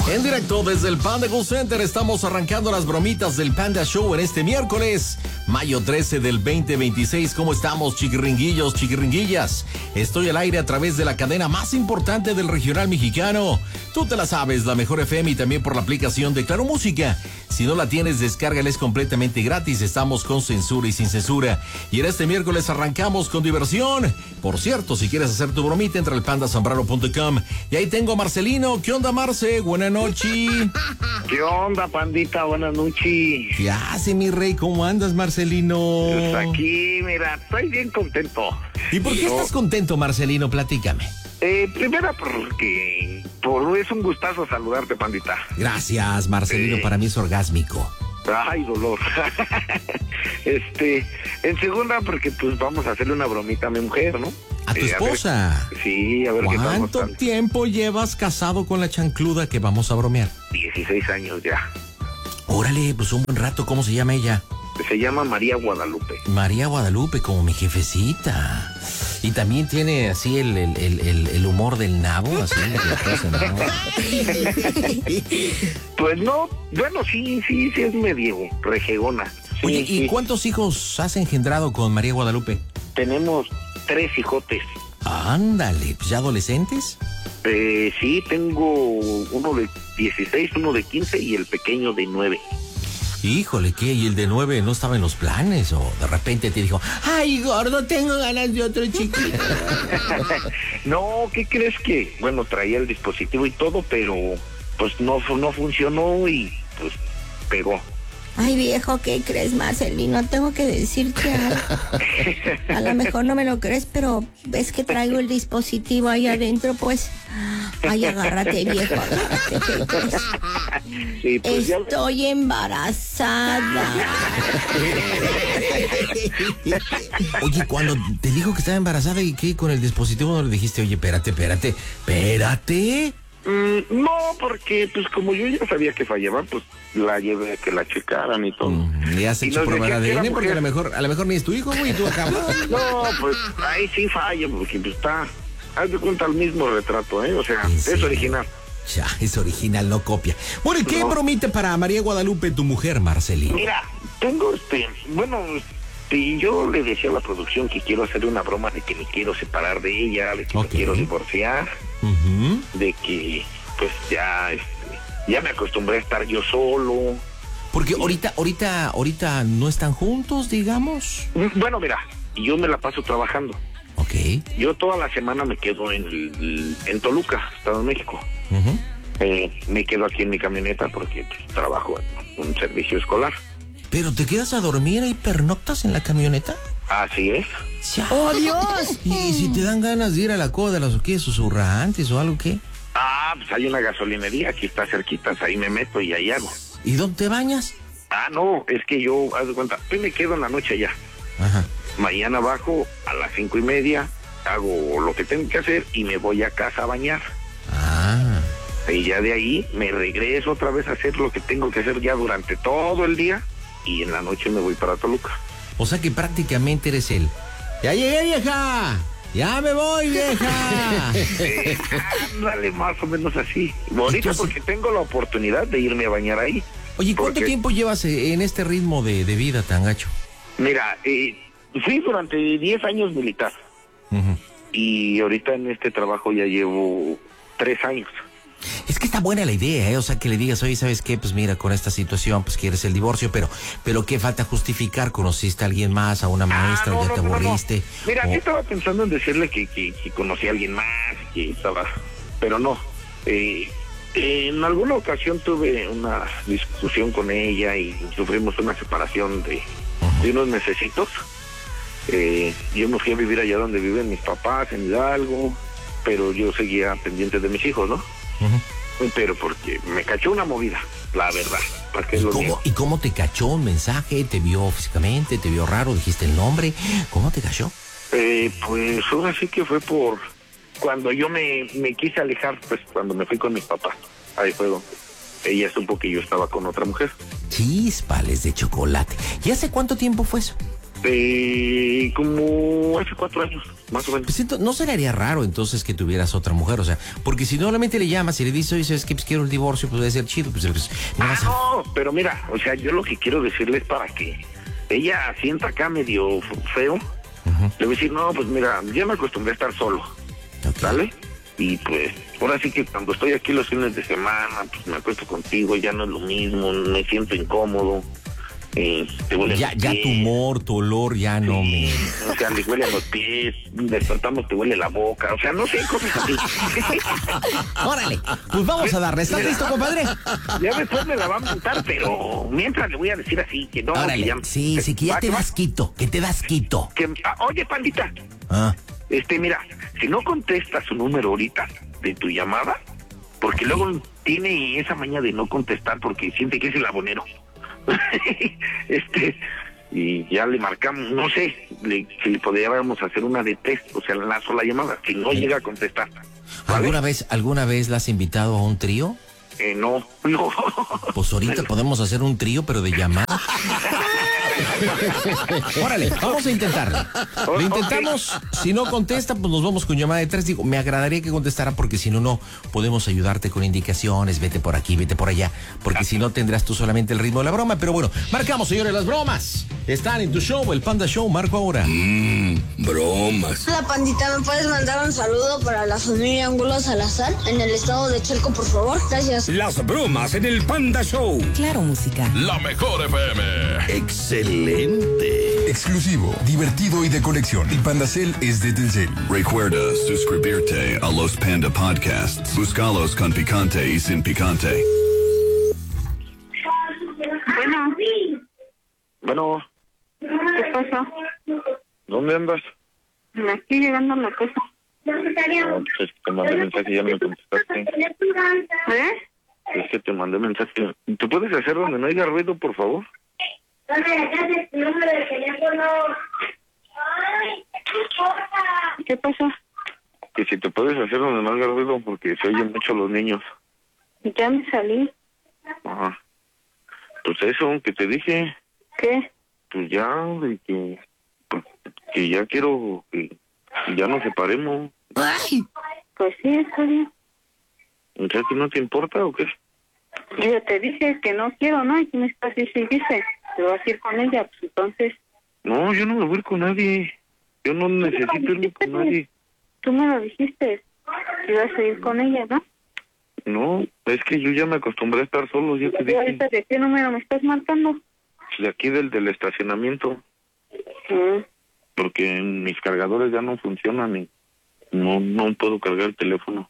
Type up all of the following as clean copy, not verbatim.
En directo desde el Panda Go Center estamos arrancando las bromitas del Panda Show en este miércoles, mayo 13 del 2026. ¿Cómo estamos, chiquiringuillos, chiquiringuillas? Estoy al aire a través de la cadena más importante del regional mexicano. Tú te la sabes, la Mejor FM, y también por la aplicación de Claro Música. Si no la tienes, descárgala, es completamente gratis. Estamos con censura y sin censura. Y en este miércoles arrancamos con diversión. Por cierto, si quieres hacer tu bromita, entra al pandasombrero.com. Y ahí tengo a Marcelino. ¿Qué onda, Marce? Buenas noches. ¿Qué onda, pandita? Buenas noches. ¿Qué hace, mi rey? ¿Cómo andas, Marcelino? Pues aquí, mira, estoy bien contento. ¿Y por qué estás contento, Marcelino? Platícame. Primero porque es un gustazo saludarte, pandita. Gracias, Marcelino, para mí es orgásmico. Ay, dolor. En segunda porque pues vamos a hacerle una bromita a mi mujer, ¿no? ¿A tu esposa? Sí, a ver qué tal. ¿Cuánto tiempo llevas casado con la chancluda que vamos a bromear? 16 años ya. Órale, pues un buen rato. ¿Cómo se llama ella? Se llama María Guadalupe. María Guadalupe, como mi jefecita. Y también tiene así el humor del nabo, así la cosa, ¿no? Pues no, bueno, sí es medio rejegona. Sí, oye, ¿y cuántos hijos has engendrado con María Guadalupe? Tenemos 3 hijotes. Ándale, pues ya adolescentes. Sí, tengo uno de 16, uno de 15 y el pequeño de 9. Híjole, ¿qué? ¿Y el de 9 no estaba en los planes? ¿O de repente te dijo, ay, gordo, tengo ganas de otro chiquito? No, ¿qué crees que? Bueno, traía el dispositivo y todo, pero pues no funcionó y pues pegó. Ay, viejo, ¿qué crees, Marcelino? Tengo que decirte algo. A lo mejor no me lo crees, pero ves que traigo el dispositivo ahí adentro, pues. Ay, agárrate, viejo, agárrate, ¿qué crees? Sí, pues estoy embarazada. Oye, cuando te dijo que estaba embarazada, ¿y qué? Con el dispositivo no le dijiste, oye, espérate. No, porque pues como yo ya sabía que fallaba, pues la llevé a que la checaran y todo. ¿Le has hecho prueba de ADN? Porque a lo mejor ni es tu hijo, güey, y tú acabas. No, pues ahí sí falla, porque pues está, haz de cuenta el mismo retrato, O sea, es original. Ya, es original, no copia. Bueno, ¿y qué bromita para María Guadalupe, tu mujer, Marcelino? Mira, tengo yo le decía a la producción que quiero hacer una broma de que me quiero separar de ella, de que me quiero divorciar, de que pues ya me acostumbré a estar yo solo. Porque ahorita no están juntos, digamos. Bueno, mira, yo me la paso trabajando. Ok. Yo toda la semana me quedo en Toluca, Estado de México. Me quedo aquí en mi camioneta porque pues, trabajo en un servicio escolar. ¿Pero te quedas a dormir y pernoctas en la camioneta? Así es. ¡Oh, Dios! ¿Y si te dan ganas de ir a la coda de las susurrantes o algo, qué? Pues hay una gasolinería, aquí está cerquitas, ahí me meto y ahí hago. ¿Y dónde te bañas? No, es que yo, haz de cuenta, hoy me quedo en la noche allá. Ajá. Mañana bajo a las 5:30, hago lo que tengo que hacer y me voy a casa a bañar. Y ya de ahí me regreso otra vez a hacer lo que tengo que hacer ya durante todo el día y en la noche me voy para Toluca. O sea que prácticamente eres él. ¡Ya llegué, vieja! ¡Ya me voy, vieja! Dale, más o menos así. Bonito. Entonces, porque tengo la oportunidad de irme a bañar ahí. Oye, ¿cuánto tiempo llevas en este ritmo de vida tan gacho? Mira, fui durante 10 años militar. Y ahorita en este trabajo ya llevo 3 años. Es que está buena la idea, O sea, que le digas, oye, ¿sabes qué? Pues mira, con esta situación, pues quieres el divorcio, pero ¿qué falta justificar? ¿Conociste a alguien más, a una maestra, ya te aburriste? No. Mira, yo estaba pensando en decirle que conocí a alguien más, que estaba, pero no. En alguna ocasión tuve una discusión con ella y sufrimos una separación de unos mesecitos. Yo me fui a vivir allá donde viven mis papás, en Hidalgo, pero yo seguía pendiente de mis hijos, ¿no? Pero porque me cachó una movida, la verdad. ¿Y cómo te cachó? ¿Un mensaje? ¿Te vio físicamente? ¿Te vio raro? ¿Dijiste el nombre? ¿Cómo te cachó? Pues ahora sí que fue por cuando yo me quise alejar, pues cuando me fui con mis papás. Ahí fue donde ella supo que yo estaba con otra mujer. Chispales de chocolate. ¿Y hace cuánto tiempo fue eso? Como hace 4 años, más o menos. Pues no se le haría raro entonces que tuvieras otra mujer, o sea, porque si solamente le llamas y le dices, oye, ¿sabes qué? Pues quiero el divorcio, pues debe ser chido, pues no vas a... No, pero mira, o sea, yo lo que quiero decirle es para que ella sienta acá medio feo. Le voy a decir, no, pues mira, ya me acostumbré a estar solo, ¿vale? Y pues, ahora sí que cuando estoy aquí los fines de semana, pues me acuesto contigo, ya no es lo mismo, me siento incómodo. Ya tu humor, tu olor ya no me... O sea, le huele a los pies, despertamos, te huele la boca, o sea, no sé, cosas así. Órale, pues vamos a darle. ¿Estás listo, compadre? Ya después me la va a montar, pero mientras le voy a decir así, que no... Órale, que ya, sí, que ya te das quito, que te das quito. Oye, pandita. Ah. Mira, si no contestas su número ahorita de tu llamada, porque luego tiene esa maña de no contestar porque siente que es el abonero. Y ya le marcamos, no sé, si le podríamos hacer una de test, o sea, la sola llamada, si no llega a contestar. ¿Vale? ¿Alguna vez la has invitado a un trío? No. Pues ahorita podemos hacer un trío, pero de llamada. Órale, vamos a intentarlo. Lo intentamos, si no contesta, pues nos vamos con llamada de 3. Digo, me agradaría que contestara porque si no podemos ayudarte con indicaciones, vete por aquí, vete por allá, porque si no tendrás tú solamente el ritmo de la broma. Pero bueno, marcamos, señores, las bromas están en tu show, el Panda Show. Marco ahora. Bromas. Hola, pandita, ¿me puedes mandar un saludo para la familia Angulo Salazar en el estado de Chalco, por favor? Gracias. Las bromas en el Panda Show. Claro, música. La mejor FM. Excelente. Exclusivo, divertido y de colección. El Pandacel es de Telcel. Recuerda suscribirte a los Panda Podcasts. Búscalos con picante y sin picante. Bueno. ¿Qué pasa? ¿Dónde andas? Aquí llegando a la casa. No, pues es que te mandé mensaje y ya no me contestaste. Es que te mandé mensaje. ¿Tú puedes hacer donde no haya ruido, por favor? ¿Qué pasa? Que si te puedes hacer donde no haya ruido, porque se oyen mucho los niños. Ya me salí. Ajá. Pues eso, que te dije. ¿Qué? Pues ya, de que ya quiero que ya nos separemos. ¡Ay! Pues sí, está bien. O sea, ¿que no te importa o qué? Yo ya te dije que no quiero, ¿no? Y tú me estás diciendo, te vas a ir con ella, pues entonces... No, yo no me voy a ir con nadie. Yo no necesito irme con nadie. Tú me lo dijiste, que ibas a ir con ella, ¿no? No, es que yo ya me acostumbré a estar solo, ya te ¿Y dije. ahorita de qué número me estás marcando? De aquí del estacionamiento. Porque mis cargadores ya no funcionan y no puedo cargar el teléfono.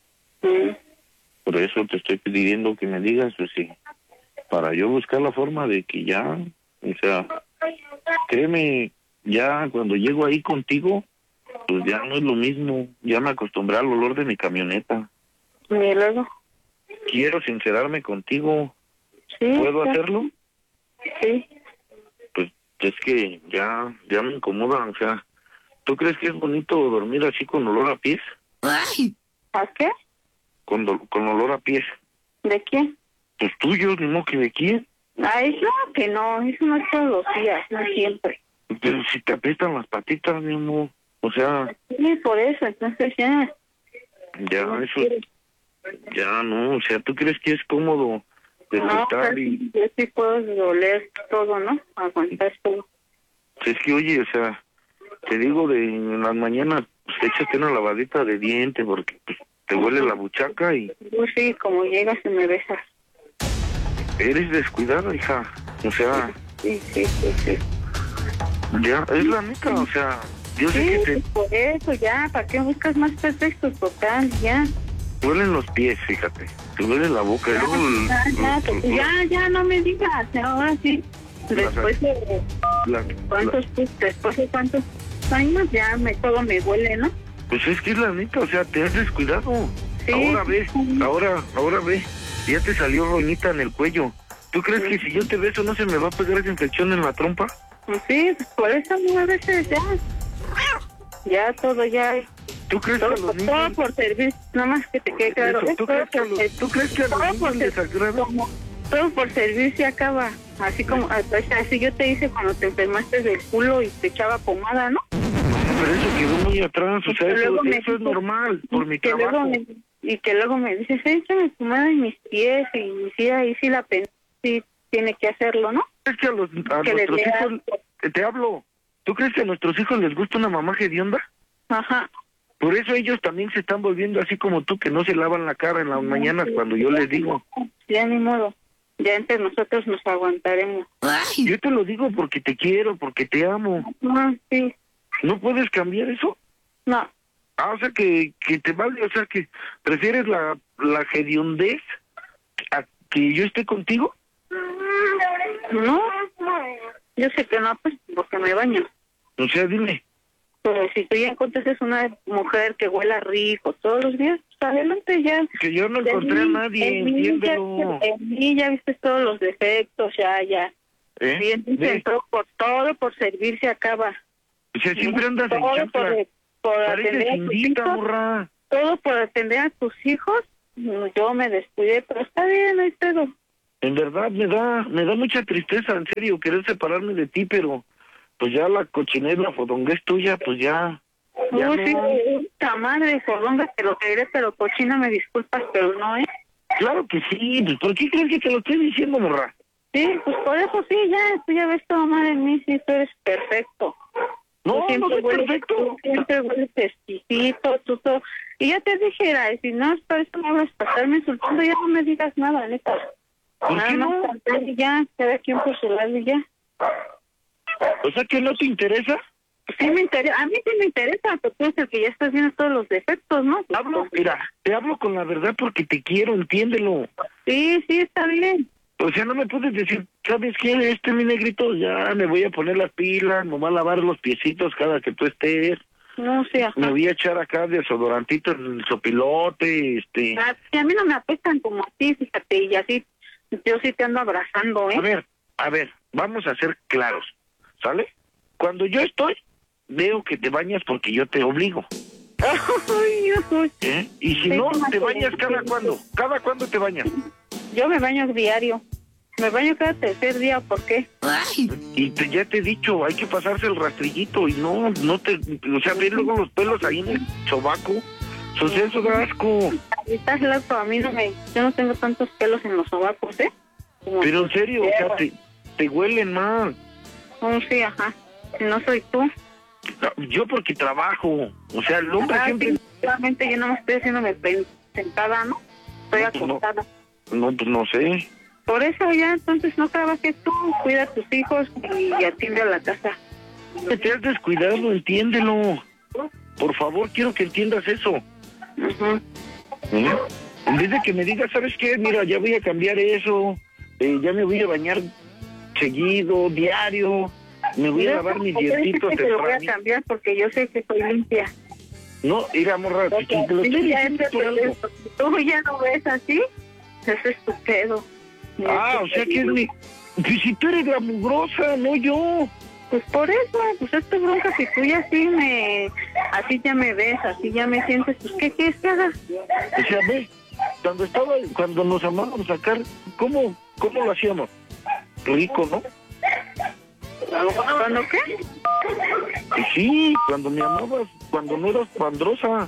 Por eso te estoy pidiendo que me digas, pues sí, para yo buscar la forma de que ya, o sea, créeme, ya cuando llego ahí contigo, pues ya no es lo mismo, ya me acostumbré al olor de mi camioneta. ¿Y luego? Quiero sincerarme contigo. Sí. ¿Puedo hacerlo? Sí. Pues es que ya me incomoda, o sea, ¿tú crees que es bonito dormir así con olor a pies? ¡Ay! ¿A qué? Con olor a pies. ¿De quién? Pues tuyos, no que de quién. Eso que no, eso no es todos los días, no siempre. Pero si te apestan las patitas, mi amor, o sea... Sí, por eso, entonces ya... Ya, no eso... Quieres. Ya, no, o sea, ¿tú crees que es cómodo despertar y...? Yo sí puedo doler todo, ¿no? Aguantar todo. Es que, oye, o sea, te digo, en las mañanas, pues échate una lavadita de diente porque pues, te huele la buchaca y... Pues sí, como llegas y me besas. Eres descuidada, hija, o sea... Sí. Ya, es la neta, o sea, yo sé que te... por eso, ya, ¿para qué buscas más pretextos? Total, ya. Te duelen los pies, fíjate, te duele la boca. Ya, no me digas, ahora sí. Después de... Después de cuántos años ya todo me huele, ¿no? Pues es que es la neta, o sea, te has descuidado. Sí. Ahora ve, ya te salió roñita en el cuello. ¿Tú crees que si yo te beso no se me va a pegar esa infección en la trompa? Pues sí, pues por eso a veces ya todo ya... ¿Tú crees todo, que a los niños... Todo por servir, nada más que te quede claro. ¿Tú crees que a los niños les agrada? Todo por servir se acaba. Así como, así yo te hice cuando te enfermaste del culo y te echaba pomada, ¿no? Pero eso quedó muy atrás, o sea, eso es normal, por mi trabajo. Y que luego me dices, échame pomada en mis pies, y sí, ahí sí la pensé, sí tiene que hacerlo, ¿no? Es que a nuestros hijos, te hablo, ¿tú crees que a nuestros hijos les gusta una mamá hedionda? Ajá. Por eso ellos también se están volviendo así como tú, que no se lavan la cara en las mañanas cuando yo les digo. Ya ni modo, ya entre nosotros nos aguantaremos. Ay. Yo te lo digo porque te quiero, porque te amo. No, sí. ¿No puedes cambiar eso? No. O sea que te vale, o sea que prefieres la hediondez a que yo esté contigo. No, yo sé que no, pues porque me baño. O sea, dime. Pero si tú ya encuentras una mujer que huela rico todos los días, pues adelante ya. Que yo no encontré a nadie, entiéndelo. En mí ya viste todos los defectos, ya. Bien, entró por servir se acaba. O sea, siempre andas en todo chancla. por atender a tus hijos. Morra. Todo por atender a tus hijos. Yo me descuidé, pero está bien, no hay pedo. En verdad me da mucha tristeza, en serio, querer separarme de ti, pero pues ya la cochinera, la fodonguez tuya, pues ya No, no. sí, puta madre, fodonga, te lo diré, pero cochina, me disculpas, pero no, ¿eh? Claro que sí, pues ¿por qué crees que te lo estoy diciendo, morra? Sí, pues por eso sí, ya, tú ya ves todo mal en mí, sí, tú eres perfecto. No, no soy perfecto. Tú siempre hueles exquisito, tú todo. Y ya te dijera, y si no, por eso me vas a pasarme insultando, ya no me digas nada, neta. ¿Por qué no? Y ya, cada quien por su lado y ya. O sea, ¿que no te interesa? Sí me interesa, a mí sí me interesa, pero tú eres el que ya estás viendo todos los defectos, ¿no? Te hablo con la verdad porque te quiero, entiéndelo. Sí, está bien. O sea, no me puedes decir, ¿sabes qué? Mi negrito, ya me voy a poner las pilas, me voy a lavar los piecitos cada que tú estés. No, sí, ajá. Me voy a echar acá desodorantito en el sopilote, Sí, a mí no me apestan como a ti, fíjate, y así, yo sí te ando abrazando, ¿eh? A ver, vamos a ser claros, ¿sale? Cuando yo estoy, veo que te bañas porque yo te obligo. ¿Eh? Y si no, ¿te bañas cada cuándo? ¿Cada cuándo te bañas? Yo me baño diario. Me baño cada tercer día, ¿por qué? Y ya te he dicho, hay que pasarse el rastrillito y no te... O sea, ver luego los pelos ahí en el sobaco. O sea, eso da asco. Estás loco, a mí yo no tengo tantos pelos en los sobacos, ¿eh? Pero en serio, o sea, te huelen mal. Sí, ajá. No soy tú. Yo porque trabajo. O sea, el hombre siempre... Sí, solamente yo no me estoy haciéndome sentada, ¿no? Estoy acostada. No, pues no sé. Por eso ya, entonces no trabajes tú, cuida a tus hijos y atiende a la casa. Te has descuidado, entiéndelo. Por favor, quiero que entiendas eso. En vez de que me digas, ¿sabes qué? Mira, ya voy a cambiar eso, ya me voy a bañar seguido, diario, me voy a lavar mis dientitos temprano. Te lo voy a cambiar porque yo sé que soy limpia. No, mira, morra, tú ya lo ves así, eso es tu pedo. O sea que es mi... Pues si tú eres la mugrosa, no yo. Pues por eso, pues es tu bronca, si tú ya así ya me ves, así ya me sientes, pues ¿qué quieres que haga? O sea, ve, cuando nos amábamos sacar, ¿cómo lo hacíamos? Rico, ¿no? ¿Cuándo qué? Sí, cuando me amabas, cuando no eras pandrosa.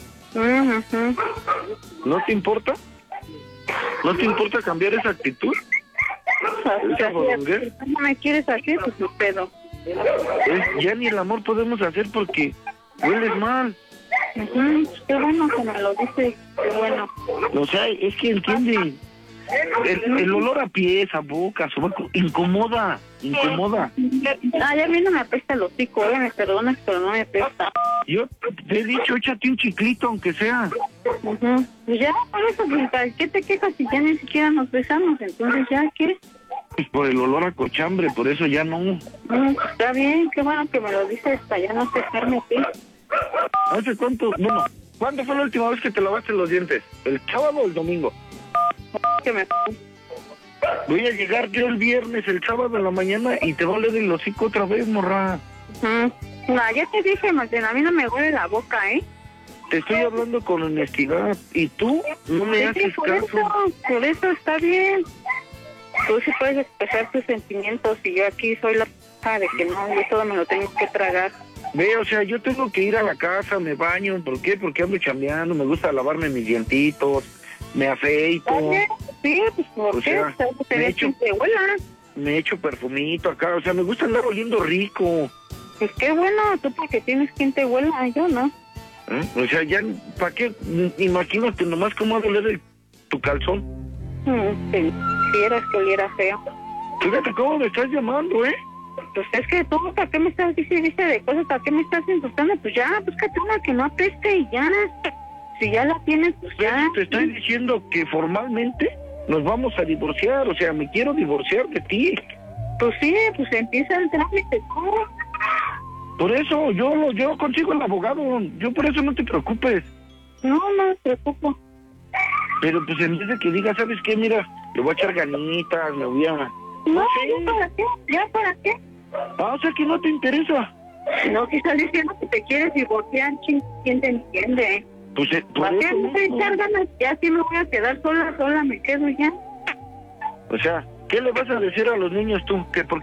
¿No te importa? ¿No te importa cambiar esa actitud? Si no me quieres así, pues tu pedo. Ya ni el amor podemos hacer porque hueles mal. Qué bueno que me lo dices, qué bueno. O sea, es que entiende, el olor a pies, a boca, a sobaco, incomoda. Ya a mí no me apesta el hocico, me perdonas, pero no me apesta. Yo te he dicho, échate un chiclito, aunque sea. Pues ya, por eso, ¿qué te quejas si ya ni siquiera nos besamos? Entonces, ¿ya qué? Pues por el olor a cochambre, por eso ya no. Está bien, qué bueno que me lo dices, para ya no secarme a ti. ¿Hace cuánto? Bueno, ¿cuándo fue la última vez que te lavaste los dientes? ¿El sábado o el domingo? Voy a llegar yo el viernes, el sábado en la mañana y te va a oler el hocico otra vez, morra. No, ya te dije, Martín, a mí no me huele la boca, ¿eh? Te estoy hablando con honestidad y tú no me haces caso. Por eso está bien. tú sí puedes expresar tus sentimientos y yo aquí soy la p*** de que no, yo todo me lo tengo que tragar. Ve, o sea, yo tengo que ir a la casa, me baño. ¿Por qué? Porque ando chambeando, me gusta lavarme mis dientitos, me afeito. Oye, sí, pues ¿por qué? Me echo perfumito acá, o sea, me gusta andar oliendo rico. Pues qué bueno, tú porque tienes quien te huela, yo no. O sea, ya, ¿para qué? Imagínate nomás cómo va a doler tu calzón. Si quieras que oliera feo. Fíjate cómo me estás llamando, ¿eh? Pues es que tú, ¿para qué me estás diciendo de cosas? ¿Para qué me estás insultando? Pues ya, búscate una que no apeste y ya. Si ya la tienes, pues ya. Te estoy diciendo que formalmente nos vamos a divorciar, o sea, me quiero divorciar de ti. Pues sí, pues empieza el trámite, ¿no? Por eso, yo consigo el abogado, yo por eso no te preocupes. No me preocupo. Pero pues en vez de que diga, ¿sabes qué? Mira, le voy a echar ganitas, me voy a... No, ¿ya para qué? ¿Ya para qué? O sea que no te interesa. No, que estás diciendo que te quieres divorciar, ¿quién te entiende? Pues por ¿para eso qué me voy a echar ganas? Ya sí me voy a quedar sola me quedo ya. O sea, ¿qué le vas a decir a los niños tú? ¿Que por